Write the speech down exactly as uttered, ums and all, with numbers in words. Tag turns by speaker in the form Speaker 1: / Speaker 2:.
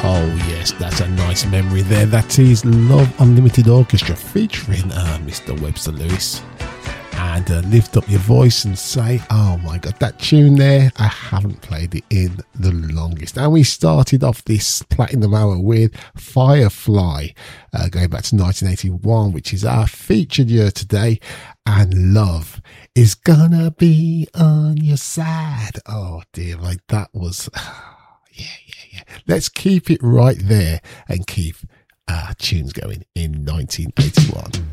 Speaker 1: Oh yes, that's a nice memory there. That is Love Unlimited Orchestra featuring uh, Mister Webster Lewis. And uh, lift up your voice and say, oh my god, that tune there, I haven't played it in the longest. And we started off this Platinum Hour with Firefly, uh, going back to nineteen eighty-one, which is our featured year today. And Love is gonna be on your side. Oh dear, like that was, yeah, yeah, yeah. Let's keep it right there and keep uh, tunes going in nineteen eighty-one.